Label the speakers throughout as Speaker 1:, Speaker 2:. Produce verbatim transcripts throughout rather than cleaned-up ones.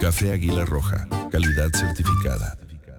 Speaker 1: Café Águila Roja, calidad certificada.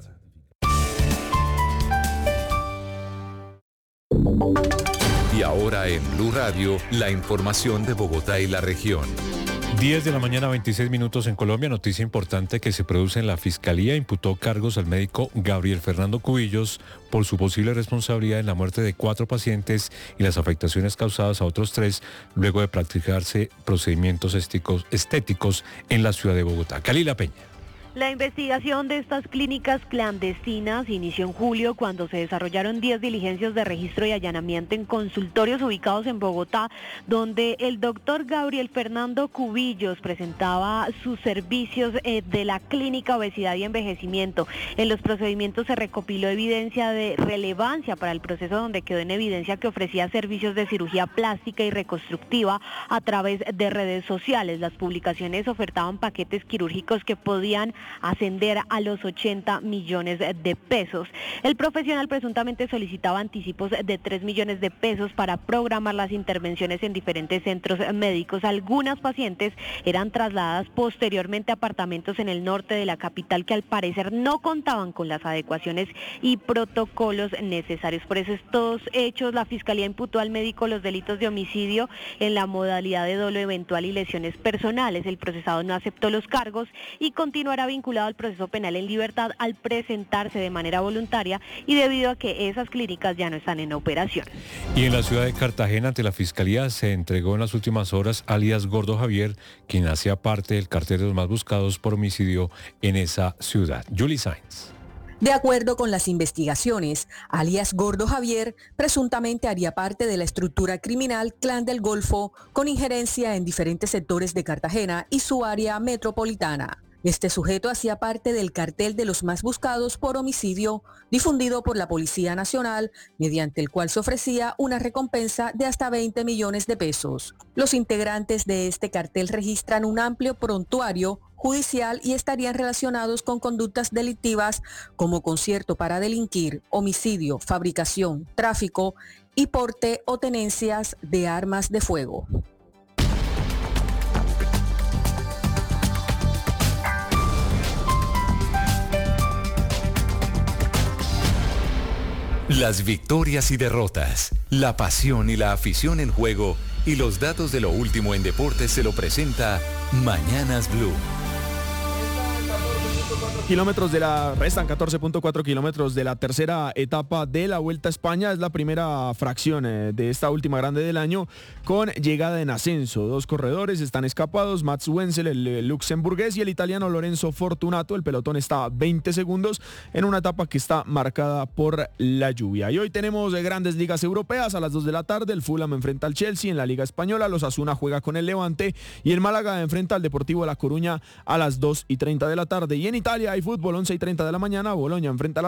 Speaker 2: Y ahora en Blue Radio, la información de Bogotá y la región.
Speaker 3: diez de la mañana, veintiséis minutos en Colombia. Noticia importante que se produce en la Fiscalía. Imputó cargos al médico Gabriel Fernando Cubillos por su posible responsabilidad en la muerte de cuatro pacientes y las afectaciones causadas a otros tres luego de practicarse procedimientos estéticos, estéticos en la ciudad de Bogotá. Kalila Peña.
Speaker 4: La investigación de estas clínicas clandestinas inició en julio cuando se desarrollaron diez diligencias de registro y allanamiento en consultorios ubicados en Bogotá, donde el doctor Gabriel Fernando Cubillos presentaba sus servicios eh, de la clínica Obesidad y Envejecimiento. En los procedimientos se recopiló evidencia de relevancia para el proceso, donde quedó en evidencia que ofrecía servicios de cirugía plástica y reconstructiva a través de redes sociales. Las publicaciones ofertaban paquetes quirúrgicos que podían ascender a los ochenta millones de pesos. El profesional presuntamente solicitaba anticipos de tres millones de pesos para programar las intervenciones en diferentes centros médicos. Algunas pacientes eran trasladadas posteriormente a apartamentos en el norte de la capital que al parecer no contaban con las adecuaciones y protocolos necesarios. Por estos hechos, la Fiscalía imputó al médico los delitos de homicidio en la modalidad de dolo eventual y lesiones personales. El procesado no aceptó los cargos y continuará vinculado al proceso penal en libertad al presentarse de manera voluntaria y debido a que esas clínicas ya no están en operación.
Speaker 3: Y en la ciudad de Cartagena, ante la Fiscalía, se entregó en las últimas horas alias Gordo Javier, quien hacía parte del cartel de los más buscados por homicidio en esa ciudad. Julie Sainz.
Speaker 5: De acuerdo con las investigaciones, alias Gordo Javier presuntamente haría parte de la estructura criminal Clan del Golfo, con injerencia en diferentes sectores de Cartagena y su área metropolitana. Este sujeto hacía parte del cartel de los más buscados por homicidio, difundido por la Policía Nacional, mediante el cual se ofrecía una recompensa de hasta veinte millones de pesos. Los integrantes de este cartel registran un amplio prontuario judicial y estarían relacionados con conductas delictivas como concierto para delinquir, homicidio, fabricación, tráfico y porte o tenencias de armas de fuego.
Speaker 2: Las victorias y derrotas, la pasión y la afición en juego y los datos de lo último en deportes se lo presenta Mañanas Blue.
Speaker 6: Kilómetros de la, restan catorce punto cuatro kilómetros de la tercera etapa de la Vuelta a España. Es la primera fracción eh, de esta última grande del año con llegada en ascenso. Dos corredores están escapados, Mats Wenzel, el, el luxemburgués, y el italiano Lorenzo Fortunato. El pelotón está a veinte segundos en una etapa que está marcada por la lluvia. Y hoy tenemos eh, grandes ligas europeas. A las dos de la tarde el Fulham enfrenta al Chelsea. En la Liga Española los Osasuna juega con el Levante y el Málaga enfrenta al Deportivo La Coruña a las dos y treinta de la tarde. Y en Italia hay fútbol, once y treinta de la mañana, Boloña enfrenta a la